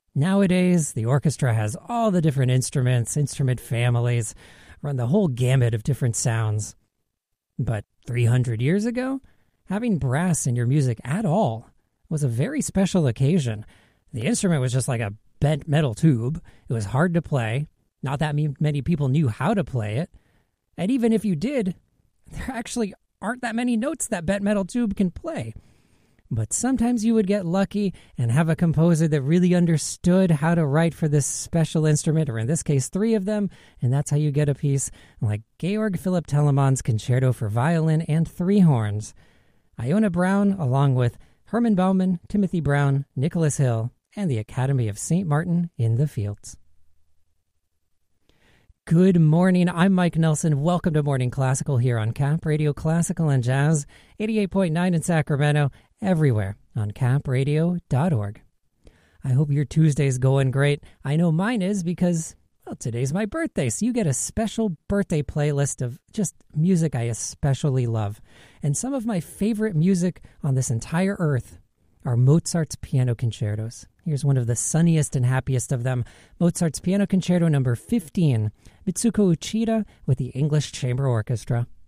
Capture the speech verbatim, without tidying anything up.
Nowadays, the orchestra has all the different instruments, instrument families, run the whole gamut of different sounds. But three hundred years ago, having brass in your music at all was a very special occasion. The instrument was just like a bent metal tube. It was hard to play. Not that many people knew how to play it. And even if you did, there actually aren't that many notes that bent metal tube can play. But sometimes you would get lucky and have a composer that really understood how to write for this special instrument, or in this case, three of them, and that's how you get a piece like Georg Philipp Telemann's Concerto for Violin and Three Horns. Iona Brown, along with Herman Baumann, Timothy Brown, Nicholas Hill, and the Academy of Saint Martin in the Fields. Good morning, I'm Mike Nelson. Welcome to Morning Classical here on Cap Radio Classical and Jazz, eighty-eight point nine in Sacramento, everywhere on cap radio dot org. I hope your Tuesday's going great. I know mine is because, well, today's my birthday, so you get a special birthday playlist of just music I especially love. And some of my favorite music on this entire earth are Mozart's piano concertos. Here's one of the sunniest and happiest of them, Mozart's Piano Concerto number fifteen, Mitsuko Uchida with the English Chamber Orchestra.